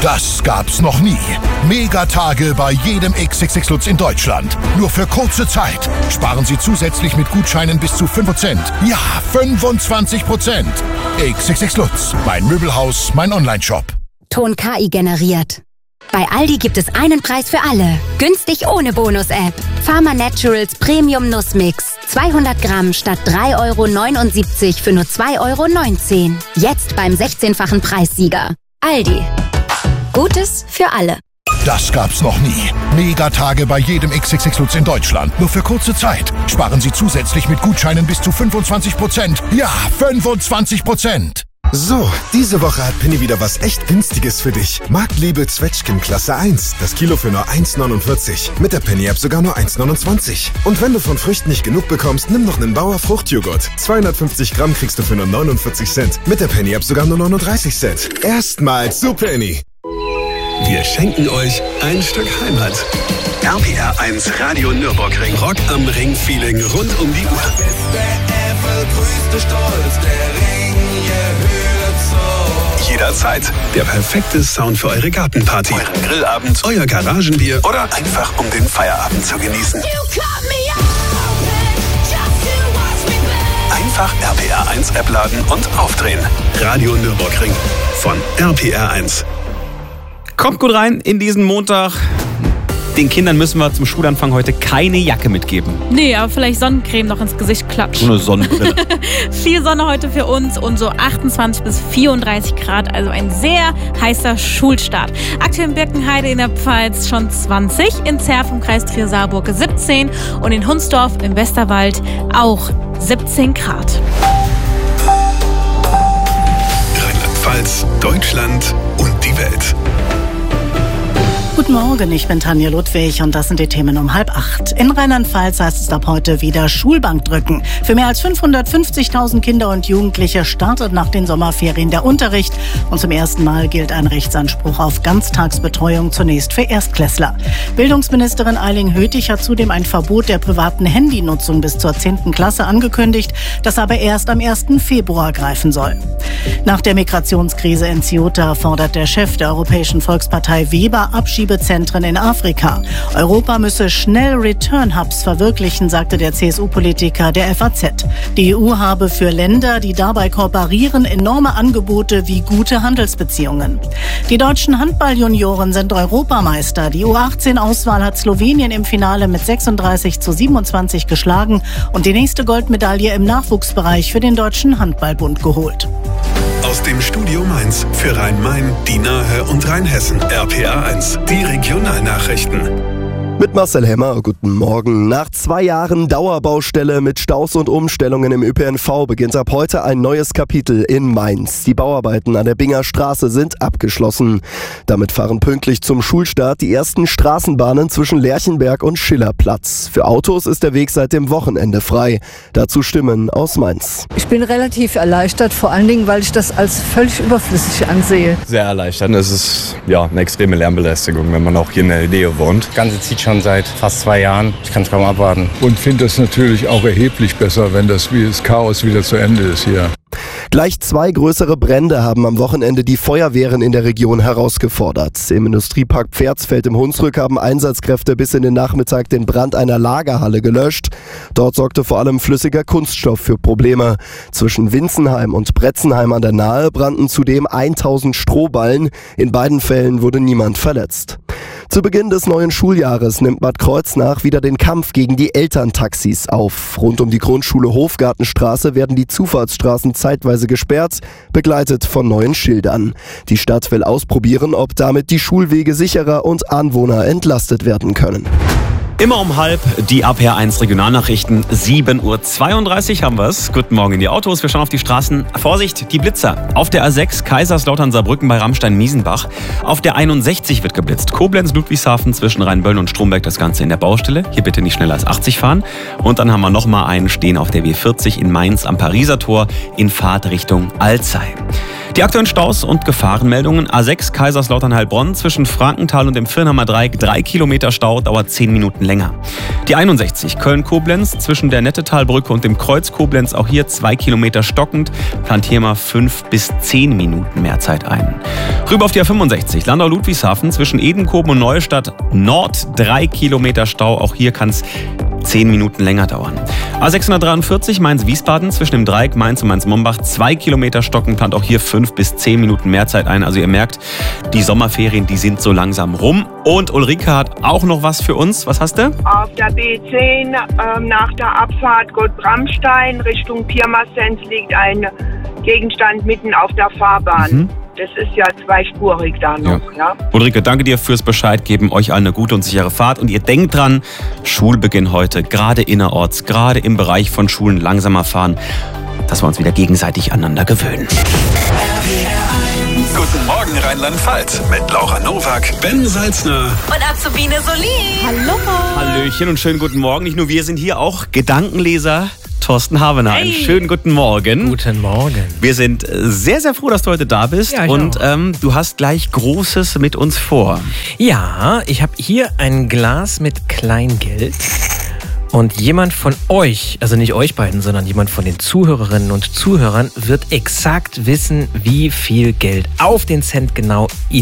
Das gab's noch nie. Megatage bei jedem XXX Lutz in Deutschland. Nur für kurze Zeit. Sparen Sie zusätzlich mit Gutscheinen bis zu 5%. Ja, 25%. XXX Lutz. Mein Möbelhaus, mein Onlineshop. Ton KI generiert. Bei Aldi gibt es einen Preis für alle. Günstig ohne Bonus-App. Pharma Naturals Premium Nussmix. 200 Gramm statt 3,79 € für nur 2,19 €. Jetzt beim 16-fachen Preissieger. Aldi. Gutes für alle. Das gab's noch nie. Megatage bei jedem XXX Lutz in Deutschland. Nur für kurze Zeit. Sparen Sie zusätzlich mit Gutscheinen bis zu 25%. Ja, 25%. So, diese Woche hat Penny wieder was echt Günstiges für dich. Marktliebe Zwetschgen Klasse 1. Das Kilo für nur 1,49. Mit der Penny-App sogar nur 1,29. Und wenn du von Früchten nicht genug bekommst, nimm noch einen Bauer Fruchtjoghurt. 250 Gramm kriegst du für nur 49 Cent. Mit der Penny-App sogar nur 39 Cent. Erstmals zu Penny. Wir schenken euch ein Stück Heimat. RPR 1 Radio Nürburgring. Rock am Ring-Feeling rund um die Uhr. Jederzeit der perfekte Sound für eure Gartenparty, euren Grillabend, euer Garagenbier oder einfach um den Feierabend zu genießen. Einfach RPR 1 App laden und aufdrehen. Radio Nürburgring von RPR 1. Kommt gut rein in diesen Montag. Den Kindern müssen wir zum Schulanfang heute keine Jacke mitgeben. Nee, aber vielleicht Sonnencreme noch ins Gesicht klatschen. So eine Sonnenbrille. Viel Sonne heute für uns und so 28 bis 34 Grad, also ein sehr heißer Schulstart. Aktuell in Birkenheide in der Pfalz schon 20, in Zerf im Kreis Trier-Saarburg 17 und in Hunsdorf im Westerwald auch 17 Grad. Rheinland-Pfalz, Deutschland und die Welt. Guten Morgen, ich bin Tanja Ludwig und das sind die Themen um 7:30. In Rheinland-Pfalz heißt es ab heute wieder Schulbankdrücken. Für mehr als 550.000 Kinder und Jugendliche startet nach den Sommerferien der Unterricht und zum ersten Mal gilt ein Rechtsanspruch auf Ganztagsbetreuung zunächst für Erstklässler. Bildungsministerin Eiling Hötig hat zudem ein Verbot der privaten Handynutzung bis zur 10. Klasse angekündigt, das aber erst am 1. Februar greifen soll. Nach der Migrationskrise in Ceuta fordert der Chef der Europäischen Volkspartei Weber Abschiebezentren in Afrika. Europa müsse schnell Return-Hubs verwirklichen, sagte der CSU-Politiker der FAZ. Die EU habe für Länder, die dabei kooperieren, enorme Angebote wie gute Handelsbeziehungen. Die deutschen Handballjunioren sind Europameister. Die U18-Auswahl hat Slowenien im Finale mit 36:27 geschlagen und die nächste Goldmedaille im Nachwuchsbereich für den Deutschen Handballbund geholt. Aus dem Studio Mainz für Rhein-Main, die Nahe und Rheinhessen. RPR 1, die Regionalnachrichten. Mit Marcel Hemmer, guten Morgen. Nach 2 Jahren Dauerbaustelle mit Staus und Umstellungen im ÖPNV beginnt ab heute ein neues Kapitel in Mainz. Die Bauarbeiten an der Binger Straße sind abgeschlossen. Damit fahren pünktlich zum Schulstart die ersten Straßenbahnen zwischen Lerchenberg und Schillerplatz. Für Autos ist der Weg seit dem Wochenende frei. Dazu Stimmen aus Mainz. Ich bin relativ erleichtert, vor allen Dingen, weil ich das als völlig überflüssig ansehe. Sehr erleichternd. Es ist eine extreme Lärmbelästigung, wenn man auch hier in der Nähe wohnt. Das Ganze zieht schon seit fast 2 Jahren. Ich kann es kaum abwarten. Und finde das natürlich auch erheblich besser, wenn das Chaos wieder zu Ende ist hier. Gleich 2 größere Brände haben am Wochenende die Feuerwehren in der Region herausgefordert. Im Industriepark Pferdsfeld im Hunsrück haben Einsatzkräfte bis in den Nachmittag den Brand einer Lagerhalle gelöscht. Dort sorgte vor allem flüssiger Kunststoff für Probleme. Zwischen Winzenheim und Bretzenheim an der Nahe brannten zudem 1000 Strohballen. In beiden Fällen wurde niemand verletzt. Zu Beginn des neuen Schuljahres nimmt Bad Kreuznach wieder den Kampf gegen die Elterntaxis auf. Rund um die Grundschule Hofgartenstraße werden die Zufahrtsstraßen zeitweise gesperrt, begleitet von neuen Schildern. Die Stadt will ausprobieren, ob damit die Schulwege sicherer und Anwohner entlastet werden können. Immer um 12:30 die RPR 1 Regionalnachrichten. 7:32 Uhr haben wir es. Guten Morgen in die Autos. Wir schauen auf die Straßen. Vorsicht, die Blitzer. Auf der A6 Kaiserslautern-Saarbrücken bei Rammstein-Miesenbach. Auf der 61 wird geblitzt. Koblenz-Ludwigshafen zwischen Rheinböllen und Stromberg, das Ganze in der Baustelle. Hier bitte nicht schneller als 80 fahren. Und dann haben wir nochmal einen stehen auf der W40 in Mainz am Pariser Tor in Fahrtrichtung Alzey. Die aktuellen Staus und Gefahrenmeldungen. A6 Kaiserslautern-Heilbronn zwischen Frankenthal und dem Firnhammer Dreieck 3 Kilometer Stau, dauert 10 Minuten länger. länger. Die 61 Köln-Koblenz zwischen der Nettetalbrücke und dem Kreuz Koblenz, auch hier 2 Kilometer stockend, plant hier mal 5 bis 10 Minuten mehr Zeit ein. Rüber auf die A65 Landau-Ludwigshafen zwischen Edenkoben und Neustadt Nord, 3 Kilometer Stau, auch hier kann es 10 Minuten länger dauern. A643 Mainz-Wiesbaden zwischen dem Dreieck Mainz und Mainz-Mombach, 2 Kilometer stocken, plant auch hier 5 bis 10 Minuten mehr Zeit ein. Also ihr merkt, die Sommerferien, die sind so langsam rum. Und Ulrike hat auch noch was für uns. Was hast du? Auf der B10 nach der Abfahrt Gott-Bramstein Richtung Pirmasens liegt ein Gegenstand mitten auf der Fahrbahn. Das ist ja zweispurig da noch. Ja. Ulrike, danke dir fürs Bescheid geben. Euch allen eine gute und sichere Fahrt. Und ihr denkt dran, Schulbeginn heute, gerade innerorts, gerade im Bereich von Schulen langsamer fahren, dass wir uns wieder gegenseitig aneinander gewöhnen. Guten Morgen Rheinland-Pfalz mit Laura Nowak, Ben Salzner und Azubine Solin. Hallo. Hallöchen und schönen guten Morgen. Nicht nur wir sind hier, auch Gedankenleser Thorsten Havener. Einen schönen guten Morgen. Guten Morgen. Wir sind sehr, sehr froh, dass du heute da bist. Ja, und du hast gleich Großes mit uns vor. Ja, ich habe hier ein Glas mit Kleingeld. Und jemand von euch, also nicht euch beiden, sondern jemand von den Zuhörerinnen und Zuhörern wird exakt wissen, wie viel Geld auf den Cent genau